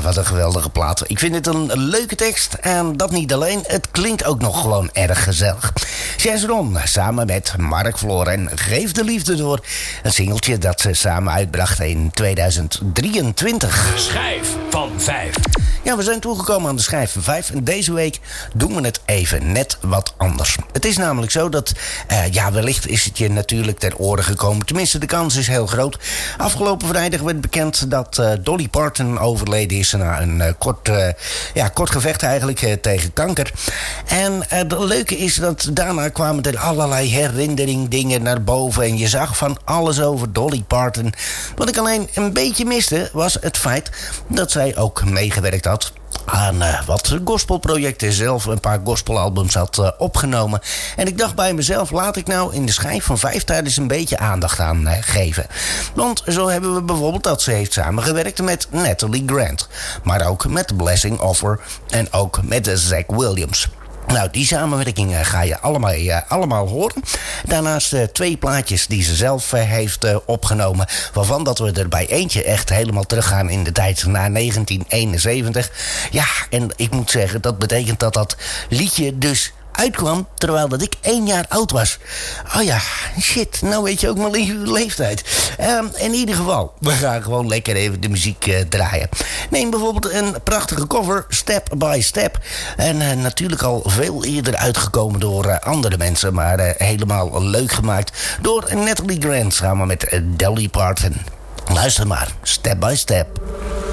wat een geweldige plaat. Ik vind het een leuke tekst en dat niet alleen. Het klinkt ook nog gewoon erg gezellig. Chazron samen met Mark Floor en Geef de Liefde Door. Een singeltje dat ze samen uitbrachten in 2023. De schijf van 5. Ja, we zijn toegekomen aan de schijf van 5. En deze week doen we het even net wat anders. Het is namelijk zo dat, wellicht is het je natuurlijk ter oren gekomen. Tenminste, de kans is heel groot. Afgelopen vrijdag werd bekend dat Dolly Parton overleden is na een kort gevecht eigenlijk tegen kanker. En het leuke is dat daarna kwamen er allerlei herinneringen naar boven. En je zag van alles over Dolly Parton. Wat ik alleen een beetje miste was het feit dat zij ook meegewerkt had aan wat gospelprojecten, zelf een paar gospelalbums had opgenomen. En ik dacht bij mezelf, laat ik nou in de schijf van 5 daar eens een beetje aandacht aan geven. Want zo hebben we bijvoorbeeld dat ze heeft samengewerkt met Natalie Grant. Maar ook met Blessing Offer en ook met Zach Williams. Nou, die samenwerking ga je allemaal horen. Daarnaast 2 plaatjes die ze zelf heeft opgenomen. Waarvan dat we er bij eentje echt helemaal teruggaan in de tijd naar 1971. Ja, en ik moet zeggen, dat betekent dat dat liedje dus uitkwam terwijl dat ik 1 jaar oud was. Oh ja, shit, nou weet je ook mijn leeftijd. In ieder geval, we gaan gewoon lekker even de muziek draaien. Neem bijvoorbeeld een prachtige cover, Step by Step. En natuurlijk al veel eerder uitgekomen door andere mensen, maar helemaal leuk gemaakt door Natalie Grant samen met Dolly Parton. Luister maar, Step by Step.